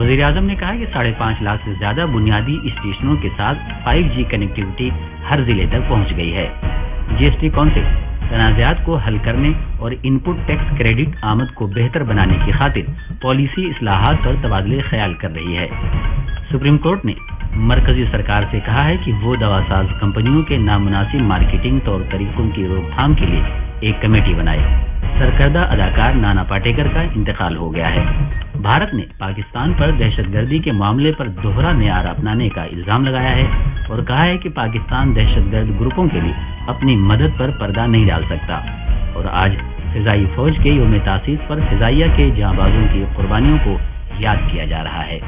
वजीर आजम ने कहा कि 5.5 लाख से ज्यादा बुनियादी स्टेशनों के साथ 5G कनेक्टिविटी हर जिले तक पहुंच गई है। जीएसटी काउंसिल तनाज़ात को हल करने और इनपुट टैक्स क्रेडिट आमद को बेहतर बनाने की खातिर पॉलिसी इस्लाहात पर तबादले ख्याल कर रही है। सुप्रीम कोर्ट ने मरकजी सरकार से कहा है कि वो दवासाज कंपनियों के नामुनासिब मार्केटिंग तौर तरीकों की रोकथाम के लिए एक कमेटी बनाए। सरकर्दा अदाकार नाना पाटेकर का इंतकाल हो गया है। भारत ने पाकिस्तान पर दहशतगर्दी के मामले पर दोहरा मेयार अपनाने का इल्जाम लगाया है और कहा है कि पाकिस्तान दहशतगर्द ग्रुपों के लिए अपनी मदद पर पर्दा नहीं डाल सकता। और आज फिजाई फौज के यौम तासीस पर फिजाइया के जांबाजों की कुर्बानियों को याद किया जा रहा है।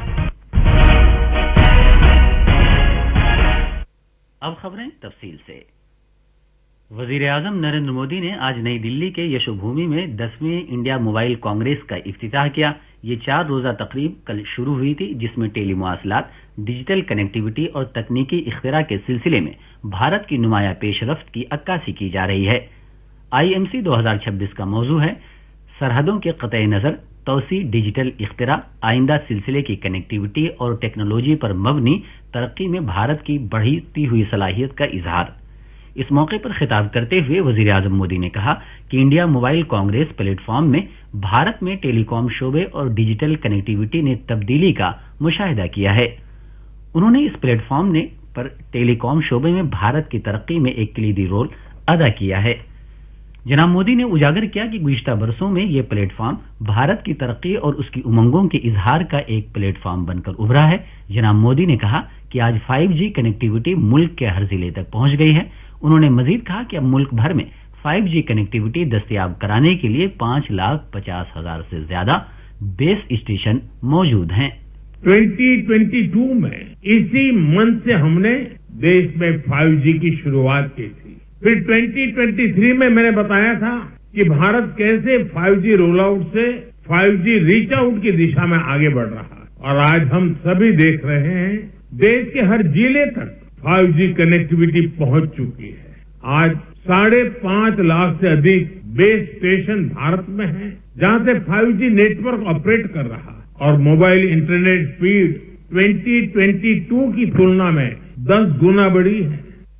अब खबरें तफसील से। वजीर आजम नरेंद्र मोदी ने आज नई दिल्ली के यशोभूमि में 10वीं इंडिया मोबाइल कांग्रेस का इफ्तिताह किया। ये 4 रोजा तकरीब कल शुरू हुई थी, जिसमें टेली मुआसलात, डिजिटल कनेक्टिविटी और तकनीकी इख्तिरा के सिलसिले में भारत की नुमाया पेशरफ्त की अक्कासी की जा रही है। IMC 2026 का मौजू है सरहदों के क़तई नज़र, तौसी डिजिटल इख्तिरा, आइंदा सिलसिले की कनेक्टिविटी और टेक्नोलॉजी पर मबनी तरक्की में भारत की बढ़ती हुई सलाहियत का इजहार। इस मौके पर खिताब करते हुए वजीर आजम मोदी ने कहा कि इंडिया मोबाइल कांग्रेस प्लेटफॉर्म में भारत में टेलीकॉम शोबे और डिजिटल कनेक्टिविटी ने तब्दीली का मुशाहिदा किया है। उन्होंने इस प्लेटफॉर्म ने पर टेलीकॉम शोबे में भारत की तरक्की में एक कलीदी रोल अदा किया है। जनाब मोदी ने उजागर किया कि गुज़िश्ता बरसों में यह प्लेटफॉर्म भारत की तरक्की और उसकी उमंगों के इजहार का एक प्लेटफॉर्म बनकर उभरा है। जनाब मोदी ने कहा कि आज 5G कनेक्टिविटी मुल्क के हर जिले तक पहुंच गई है। उन्होंने मजीद कहा कि अब मुल्क भर में 5G कनेक्टिविटी दस्तयाब कराने के लिए 5,50,000 से ज्यादा बेस स्टेशन मौजूद हैं। 2022 में इसी मन से हमने देश में 5G की शुरुआत की थी। फिर 2023 में मैंने बताया था कि भारत कैसे 5G रोल आउट से 5G रीच आउट की दिशा में आगे बढ़ रहा है। और आज हम सभी देख रहे हैं देश के हर जिले तक 5G कनेक्टिविटी पहुंच चुकी है। आज 5.5 लाख से अधिक बेस स्टेशन भारत में हैं, जहां से 5G नेटवर्क ऑपरेट कर रहा है और मोबाइल इंटरनेट स्पीड 2022 की तुलना में 10 गुना बढ़ी है।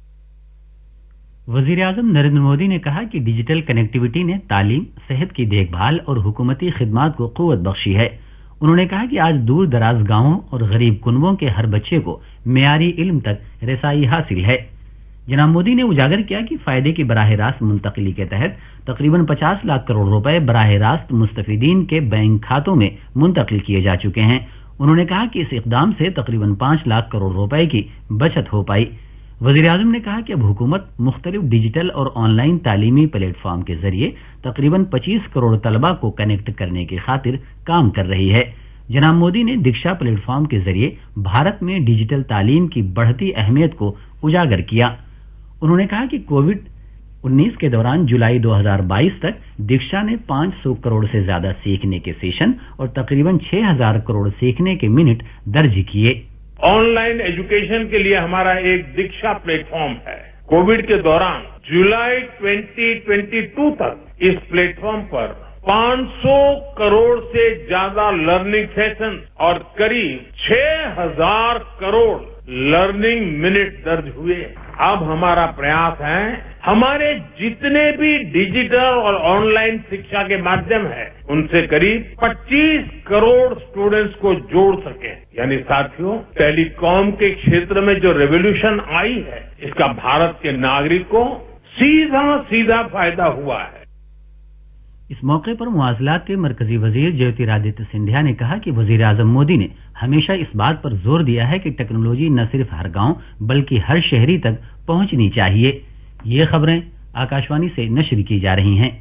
वजीर आजम नरेंद्र मोदी ने कहा कि डिजिटल कनेक्टिविटी ने तालीम, सेहत की देखभाल और हुकूमती खिदमात को कुव्वत बख्शी है। उन्होंने कहा कि आज दूर दराज गांवों और गरीब कुनबों के हर बच्चे को मेयारी इल्म तक रसाई हासिल है। जनाब मोदी ने उजागर किया कि फायदे की बराह रास्त मुंतकिली के तहत तकरीबन 50 लाख करोड़ रुपए बराह रास्त मुस्तफीदीन के बैंक खातों में मुंतकिल किए जा चुके हैं। उन्होंने कहा कि इस इकदाम से तकरीबन 5 लाख करोड़ रुपए की बचत हो पाई। वजीर आजम ने कहा कि अब हुकूमत मुख्तलिफ डिजिटल और ऑनलाइन तालीमी प्लेटफॉर्म के जरिए तकरीबन 25 करोड़ तलबा को कनेक्ट करने की खातिर काम कर रही है। जनाब मोदी ने दीक्षा प्लेटफॉर्म के जरिए भारत में डिजिटल तालीम की बढ़ती अहमियत को उजागर किया। उन्होंने कहा कि कोविड-19 के दौरान जुलाई 2022 तक दीक्षा ने 500 करोड़ से ज्यादा सीखने के सेशन और तकरीबन 6,000 करोड़ सीखने के मिनट दर्ज किए। ऑनलाइन एजुकेशन के लिए हमारा एक दीक्षा प्लेटफॉर्म है। कोविड के दौरान जुलाई 2022 तक इस प्लेटफॉर्म पर 500 करोड़ से ज्यादा लर्निंग सेशन और करीब 6,000 करोड़ लर्निंग मिनट दर्ज हुए। अब हमारा प्रयास है हमारे जितने भी डिजिटल और ऑनलाइन शिक्षा के माध्यम है उनसे करीब 25 करोड़ स्टूडेंट्स को जोड़ सके। यानी साथियों, टेलीकॉम के क्षेत्र में जो रेवोल्यूशन आई है इसका भारत के नागरिक को सीधा फायदा हुआ है। इस मौके पर मुआसलात के मरकजी वजीर ज्योतिरादित्य सिंधिया ने कहा कि वजीर आजम मोदी ने हमेशा इस बात पर जोर दिया है कि टेक्नोलॉजी न सिर्फ हर गांव बल्कि हर शहरी तक पहुंचनी चाहिए। ये खबरें आकाशवाणी से नश्र की जा रही हैं।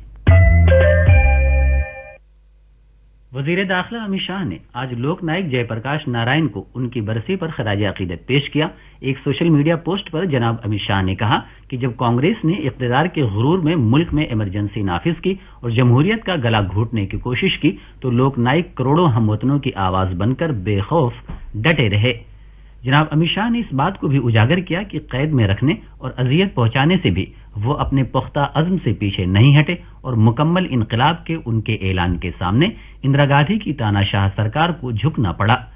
वजीर दाखिला अमित शाह ने आज लोक नायक जयप्रकाश नारायण को उनकी बरसी पर खराज अकीदत पेश किया। एक सोशल मीडिया पोस्ट पर जनाब अमित शाह ने कहा कि जब कांग्रेस ने इख्तियार के गुरूर में मुल्क में इमरजेंसी नाफिज की और जमहूरियत का गला घोटने की कोशिश की तो लोक नायक करोड़ों हमवतनों की आवाज बनकर बेखौफ डटे रहे। जनाब अमित शाह ने इस बात को भी उजागर किया कि कैद में रखने और अजियत पहुंचाने से भी वो अपने पुख्ता अज़्म से पीछे नहीं हटे और मुकम्मल इनकलाब के उनके ऐलान के सामने इंदिरा गांधी की तानाशाह सरकार को झुकना पड़ा।